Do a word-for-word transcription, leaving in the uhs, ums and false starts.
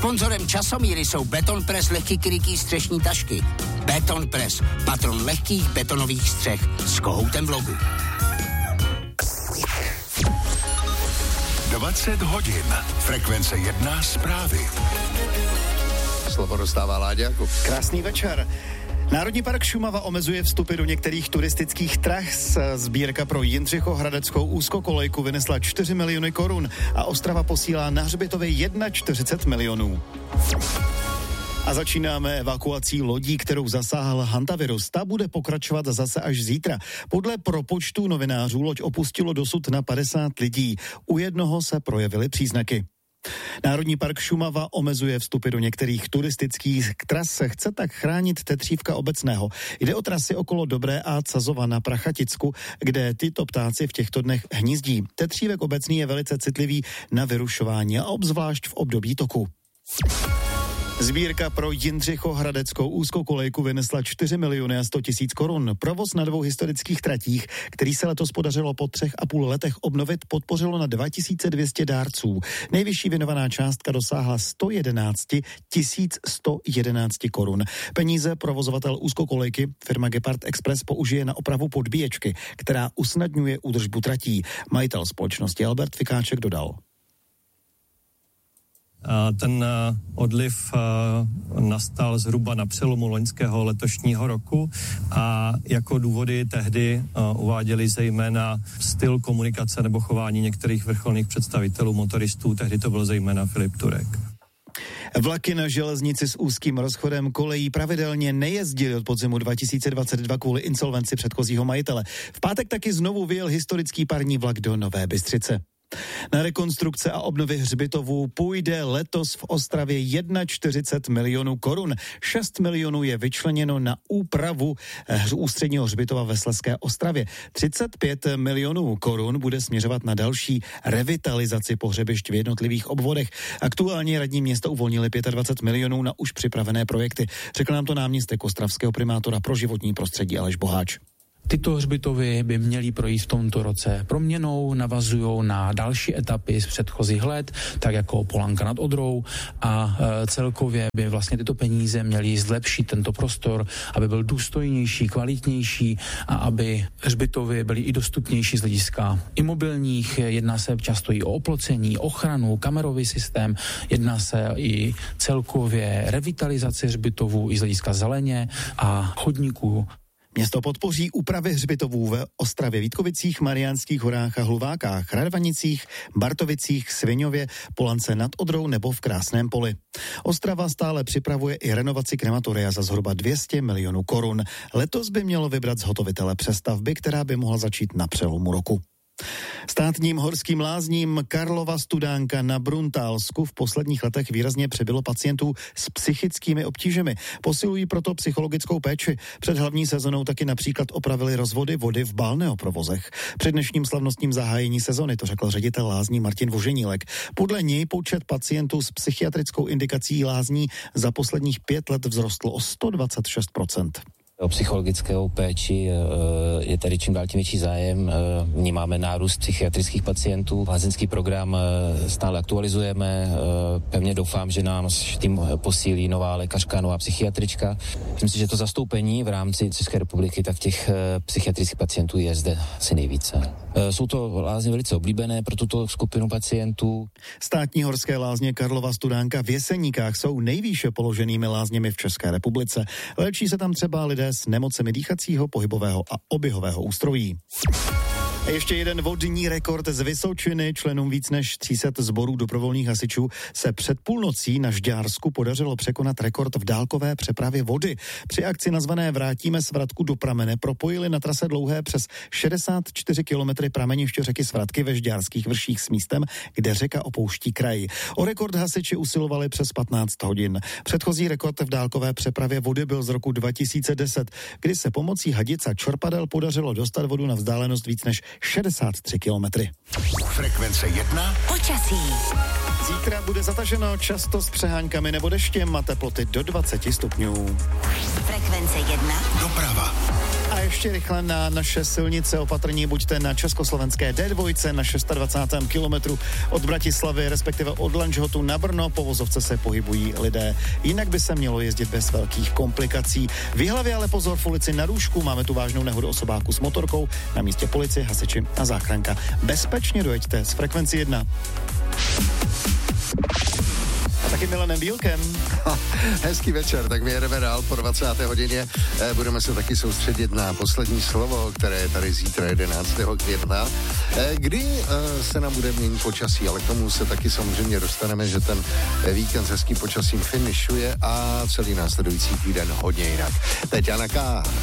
Sponzorem Časomíry jsou Betonpress lehký krytý střešní tašky. Betonpress, patron lehkých betonových střech s kohoutem v logu. dvacet hodin. Frekvence jedna zprávy. Slovo dostává Láďáku. Krásný večer. Národní park Šumava omezuje vstupy do některých turistických tras. Sbírka pro Jindřichohradeckou úzkokolejku vynesla čtyři miliony korun a Ostrava posílá na hřbitově čtyřicet jedna milionů. A začínáme evakuací lodí, kterou zasáhl hantavirus. Ta bude pokračovat zase až zítra. Podle propočtu novinářů loď opustilo dosud na padesát lidí. U jednoho se projevily příznaky. Národní park Šumava omezuje vstupy do některých turistických tras. Chce tak chránit tetřívka obecného. Jde o trasy okolo Dobré a Cazova na Prachaticku, kde tyto ptáci v těchto dnech hnízdí. Tetřívek obecný je velice citlivý na vyrušování a obzvlášť v období toku. Sbírka pro Jindřichohradeckou úzkokolejku vynesla čtyři miliony a sto tisíc korun. Provoz na dvou historických tratích, který se letos podařilo po třech a půl letech obnovit, podpořilo na dva tisíce dvě stě dárců. Nejvyšší věnovaná částka dosáhla sto jedenáct tisíc sto jedenáct korun. Peníze provozovatel úzkokolejky firma Gepard Express použije na opravu podbíječky, která usnadňuje údržbu tratí. Majitel společnosti Albert Fikáček dodal. Ten odliv nastal zhruba na přelomu loňského letošního roku a jako důvody tehdy uváděli zejména styl komunikace nebo chování některých vrcholných představitelů motoristů, tehdy to byl zejména Filip Turek. Vlaky na železnici s úzkým rozchodem kolejí pravidelně nejezdily od podzimu dva tisíce dvacet dva kvůli insolvenci předchozího majitele. V pátek taky znovu vyjel historický parní vlak do Nové Bystřice. Na rekonstrukce a obnovy hřbitovů půjde letos v Ostravě čtyřicet jedna milionů korun. šest milionů je vyčleněno na úpravu ústředního hřbitova ve Slezské Ostravě. třicet pět milionů korun bude směřovat na další revitalizaci pohřebišť v jednotlivých obvodech. Aktuálně radní města uvolnili dvacet pět milionů na už připravené projekty. Řekl nám to náměstek ostravského primátora pro životní prostředí Aleš Boháč. Tyto hřbitovy by měly projít v tomto roce proměnou, navazují na další etapy z předchozích let, tak jako Polanka nad Odrou a e, celkově by vlastně tyto peníze měly zlepšit tento prostor, aby byl důstojnější, kvalitnější a aby hřbitovy byly i dostupnější z hlediska imobilních. Jedná se často i o oplocení, ochranu, kamerový systém, jedná se i celkově revitalizaci hřbitovů i z hlediska zeleně a chodníků. Město podpoří úpravy hřbitovů ve Ostravě, Vítkovicích, Mariánských horách a Hluvákách, Radvanicích, Bartovicích, Sviňově, Polance nad Odrou nebo v Krásném Poli. Ostrava stále připravuje i renovaci krematoria za zhruba dvě stě milionů korun. Letos by mělo vybrat zhotovitele přestavby, která by mohla začít na přelomu roku. Státním horským lázním Karlova Studánka na Bruntálsku v posledních letech výrazně přibylo pacientů s psychickými obtížemi. Posilují proto psychologickou péči. Před hlavní sezónou taky například opravili rozvody vody v balneoprovozech. Před dnešním slavnostním zahájení sezony to řekl ředitel lázní Martin Voženílek. Podle něj počet pacientů s psychiatrickou indikací lázní za posledních pět let vzrostl o sto dvacet šest procent. O psychologickou péči je tady čím dál tím větší zájem. Vnímáme nárůst psychiatrických pacientů. Lázeňský program stále aktualizujeme. Pevně doufám, že nám tím posílí nová lékařka, nová psychiatrička. Myslím si, že to zastoupení v rámci České republiky, tak těch psychiatrických pacientů je zde asi nejvíce. Jsou to lázně velice oblíbené pro tuto skupinu pacientů. Státní horské lázně Karlova Studánka v Jeseníkách jsou nejvýše položenými lázněmi v České republice. Léčí se tam třeba lidé s nemocemi dýchacího, pohybového a oběhového ústrojí. A ještě jeden vodní rekord z Vysočiny. Členům víc než tři sta sborů dobrovolných hasičů se před půlnocí na Žďársku podařilo překonat rekord v dálkové přepravě vody. Při akci nazvané Vrátíme svratku do pramene propojili na trase dlouhé přes šedesát čtyři kilometrů prameniště řeky Svratky ve Žďárských vrších s místem, kde řeka opouští kraj. O rekord hasiči usilovali přes patnáct hodin. Předchozí rekord v dálkové přepravě vody byl z roku dva tisíce deset, kdy se pomocí hadic a čerpadel podařilo dostat vodu na vzdálenost víc než šedesát tři kilometrů. Frekvence jedna. Počasí. Zítra bude zataženo často s přeháňkami nebo deštěm a teploty do dvacet stupňů. Frekvence jedna. Doprava. A ještě rychle na naše silnice. Opatrní buďte na československé D dva na dvacátém šestém kilometru od Bratislavy, respektive od Lanžhotu na Brno. Po vozovce se pohybují lidé. Jinak by se mělo jezdit bez velkých komplikací. V Jihlavě ale pozor v ulici Na Růžku. Máme tu vážnou nehodu osobáku s motorkou. Na místě policie, hasiči a záchranka. Bezpečně dojeďte s Frekvencí jedna. A taky Milanem Bílkem. Hezký večer, tak my jedeme dál po dvacáté hodině. E, budeme se taky soustředit na poslední slovo, které je tady zítra jedenáctého května, e, kdy e, se nám bude měnit počasí, ale k tomu se taky samozřejmě dostaneme, že ten víkend s hezkým počasím finišuje a celý následující týden hodně jinak. Teď Jana K.